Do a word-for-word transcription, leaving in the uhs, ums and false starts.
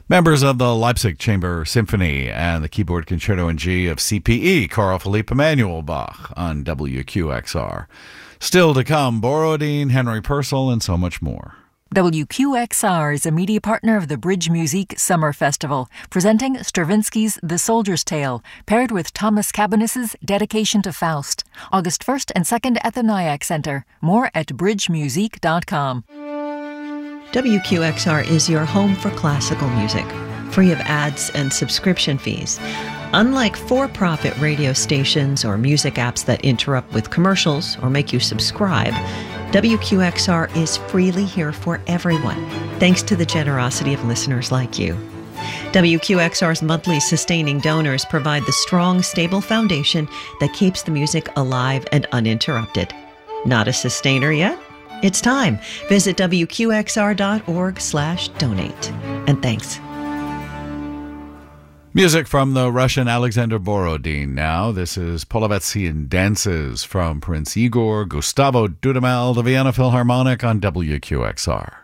Members of the Leipzig Chamber Symphony and the Keyboard Concerto in G of C P E, Carl Philipp Emanuel Bach on W Q X R. Still to come, Borodin, Henry Purcell, and so much more. W Q X R is a media partner of the Bridge Music Summer Festival, presenting Stravinsky's The Soldier's Tale, paired with Thomas Cabinas's Dedication to Faust, August first and second at the Nyack Center. More at bridge music dot com. W Q X R is your home for classical music, free of ads and subscription fees. Unlike for-profit radio stations or music apps that interrupt with commercials or make you subscribe, W Q X R is freely here for everyone, thanks to the generosity of listeners like you. W Q X R's monthly sustaining donors provide the strong, stable foundation that keeps the music alive and uninterrupted. Not a sustainer yet? It's time. Visit W Q X R dot org slash donate. And thanks. Music from the Russian Alexander Borodin now. This is Polovetzian Dances from Prince Igor Gustavo Dudamel, the Vienna Philharmonic on W Q X R.